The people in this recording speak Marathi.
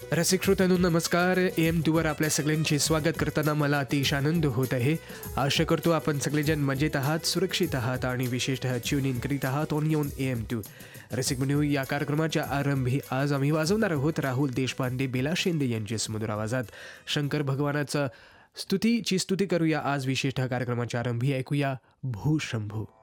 रसिक श्रोत्यांनो नमस्कार. AM2 वर आपल्या सगळ्यांचे स्वागत करताना मला अतिशय आनंद होत आहे. आशा करतो आपण सगळेजण मजेत आहात, सुरक्षित आहात आणि विशेषतः ट्यून इन करीत आहात ऑन योन AM2. रसिक म्हणू या कार्यक्रमाच्या आरंभी आज आम्ही वाजवणार आहोत राहुल देशपांडे, बेला शिंदे यांच्या सुमधुर आवाजात शंकर भगवानाचा स्तुती करूया. आज विशेषतः कार्यक्रमाच्या आरंभी ऐकूया भू शंभू.